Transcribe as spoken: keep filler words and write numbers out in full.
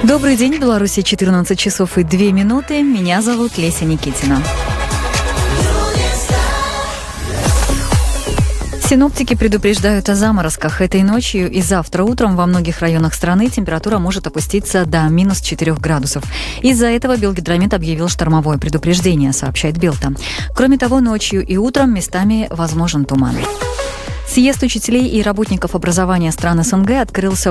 Добрый день, в Беларуси четырнадцать часов и две минуты. Меня зовут Леся Никитина. Синоптики предупреждают о заморозках. Этой ночью и завтра утром во многих районах страны температура может опуститься до минус четырех градусов. Из-за этого Белгидромет объявил штормовое предупреждение, сообщает Белта. Кроме того, ночью и утром местами возможен туман. Съезд учителей и работников образования стран СНГ открылся